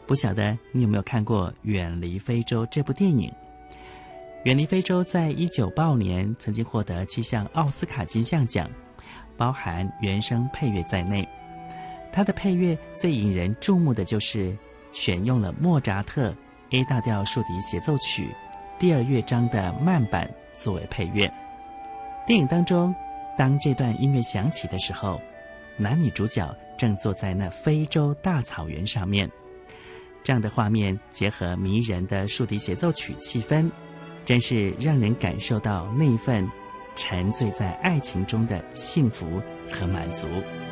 不晓得你有没有看过《远离非洲》这部电影？《远离非洲》在1985年曾经获得7项奥斯卡金像奖，包含原声配乐在内。它的配乐最引人注目的就是选用了莫扎特 A 大调竖笛协奏曲第2乐章的慢板作为配乐。电影当中，当这段音乐响起的时候，男女主角正坐在那非洲大草原上面。这样的画面结合迷人的竖笛协奏曲气氛，真是让人感受到那一份沉醉在爱情中的幸福和满足。